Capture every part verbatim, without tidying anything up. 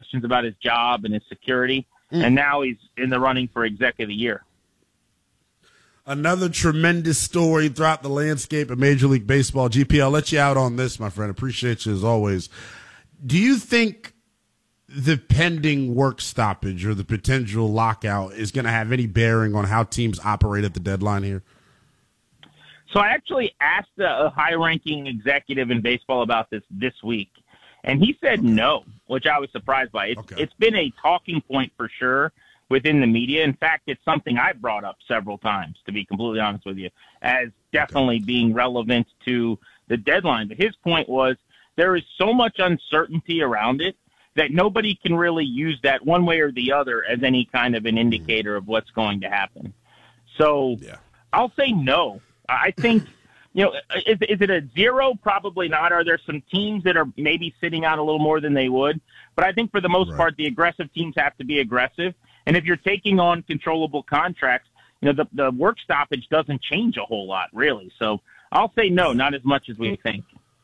questions about his job and his security, mm. and now he's in the running for exec of the year. Another tremendous story throughout the landscape of Major League Baseball. G P, I'll let you out on this, my friend. Appreciate you as always. Do you think the pending work stoppage or the potential lockout is going to have any bearing on how teams operate at the deadline here? So I actually asked a high-ranking executive in baseball about this this week, and he said okay. no, which I was surprised by. It's, okay. it's been a talking point for sure within the media. In fact, it's something I brought up several times, to be completely honest with you, as definitely okay. being relevant to the deadline. But his point was there is so much uncertainty around it that nobody can really use that one way or the other as any kind of an indicator of what's going to happen. So yeah. I'll say no. I think, you know, is, is it a zero? Probably not. Are there some teams that are maybe sitting out a little more than they would? But I think for the most right. part, the aggressive teams have to be aggressive. And if you're taking on controllable contracts, you know, the, the work stoppage doesn't change a whole lot, really. So I'll say no, not as much as we think.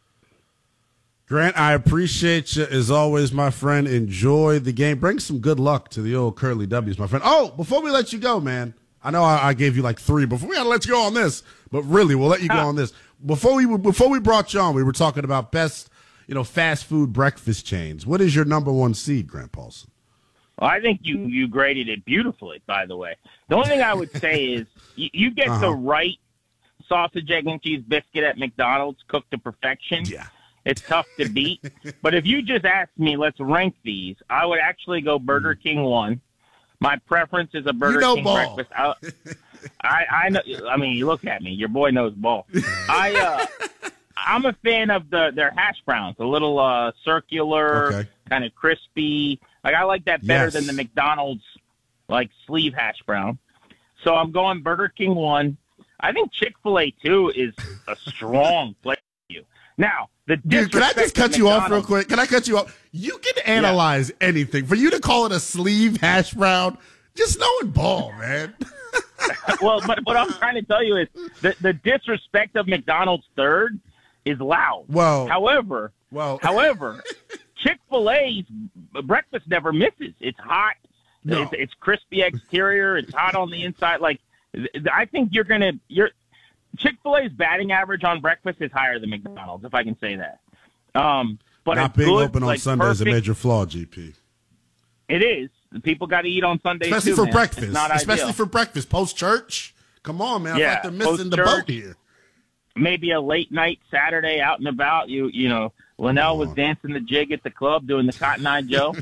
Grant, I appreciate you as always, my friend. Enjoy the game. Bring some good luck to the old Curly W's, my friend. Oh, before we let you go, man, I know I, I gave you like three before. We got to let you go on this, but really, we'll let you go on this. Before we before we brought you on, we were talking about best, you know, fast food breakfast chains. What is your number one seed, Grant Paulsen? Well, I think you, you graded it beautifully, by the way. The only thing I would say is you, you get uh-huh. the right sausage, egg, and cheese biscuit at McDonald's cooked to perfection. Yeah. It's tough to beat. But if you just asked me, let's rank these, I would actually go Burger King one. My preference is a Burger you know King ball. breakfast. I, I, I know. I mean, you look at me. Your boy knows ball. I, uh, I'm a fan of the their hash browns, a little uh, circular, okay. kind of crispy. Like I like that better yes. than the McDonald's like sleeve hash brown. So I'm going Burger King one. I think Chick-fil-A two is a strong play for you. Now, the Dude, can I just cut you off real quick? Can I cut you off? You can analyze yeah. anything. For you to call it a sleeve hash brown, just knowing ball, man. Well, but what I'm trying to tell you is the, the disrespect of McDonald's third is loud. Well, however, well, however, Chick-fil-A's breakfast never misses. It's hot. No. It's, it's crispy exterior. It's hot on the inside. Like, I think you're gonna you're. Chick-fil-A's batting average on breakfast is higher than McDonald's, if I can say that. Um, but not being good, open on like, Sunday is a perfect, major flaw, G P. It is. People got to eat on Sundays especially too, for man. breakfast. It's not especially ideal. for breakfast, post church. Come on, man! I yeah, feel like they're missing the boat here. Maybe a late night Saturday out and about. You you know, Linnell was dancing the jig at the club doing the Cotton Eye Joe.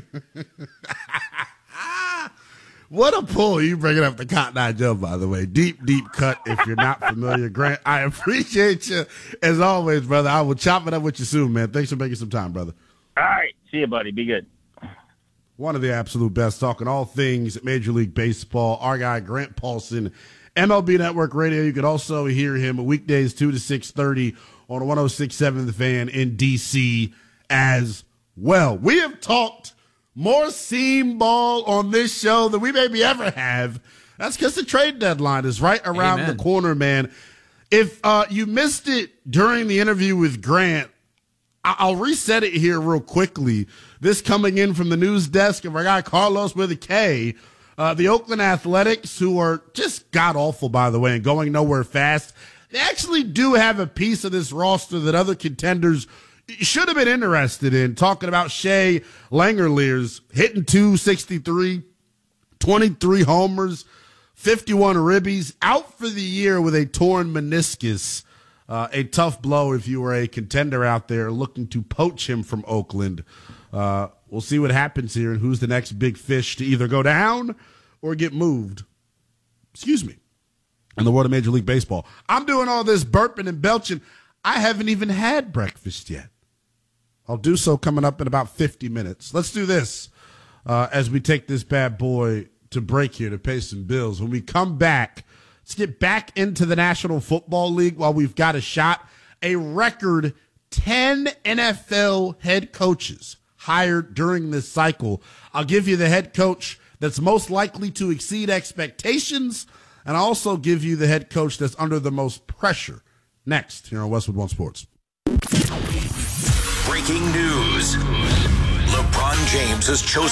What a pull. You bringing up the Cotton Eye Joe, by the way. Deep, deep cut if you're not familiar. Grant, I appreciate you as always, brother. I will chop it up with you soon, man. Thanks for making some time, brother. All right. See you, buddy. Be good. One of the absolute best, talking all things Major League Baseball. Our guy, Grant Paulsen, M L B Network Radio. You can also hear him weekdays two to six thirty on one oh six point seven The Fan in D C as well. We have talked more seam ball on this show than we maybe ever have. That's because the trade deadline is right around Amen. the corner, man. If uh, you missed it during the interview with Grant, I- I'll reset it here real quickly. This coming in from the news desk of our guy Carlos with a K. Uh, the Oakland Athletics, who are just god-awful, by the way, and going nowhere fast, they actually do have a piece of this roster that other contenders should have been interested in, talking about Shea Langeliers hitting two sixty-three, twenty-three homers, fifty-one ribbies, out for the year with a torn meniscus. Uh, a tough blow if you were a contender out there looking to poach him from Oakland. Uh, we'll see what happens here and who's the next big fish to either go down or get moved. Excuse me. In the world of Major League Baseball. I'm doing all this burping and belching. I haven't even had breakfast yet. I'll do so coming up in about fifty minutes. Let's do this uh, as we take this bad boy to break here to pay some bills. When we come back, let's get back into the National Football League while we've got a shot. A record ten N F L head coaches hired during this cycle. I'll give you the head coach that's most likely to exceed expectations, and I'll also give you the head coach that's under the most pressure. Next, here on Westwood One Sports. Breaking news. LeBron James has chosen